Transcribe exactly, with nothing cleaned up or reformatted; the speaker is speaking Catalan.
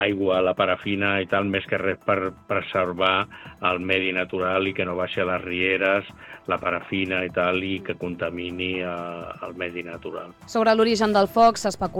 aigua, la parafina i tal, més que res per preservar el medi natural i que no baixi a les rieres, la parafina i tal, i que contamini eh, el medi natural. Sobre l'origen del foc s'especula